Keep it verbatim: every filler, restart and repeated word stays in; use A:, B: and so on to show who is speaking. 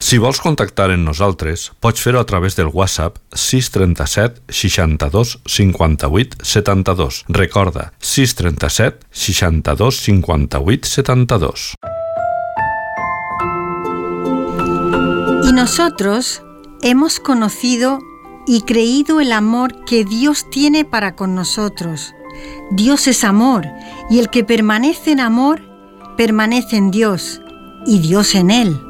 A: Si vols contactar amb nosaltres, pots fer-ho a través del WhatsApp sis trenta set seixanta-dos cinquanta-vuit setanta-dos. Recorda, sis trenta set seixanta-dos cinquanta-vuit setanta-dos.
B: Y nosotros hemos conocido y creído el amor que Dios tiene para con nosotros. Dios es amor, y el que permanece en amor, permanece en Dios, y Dios en él.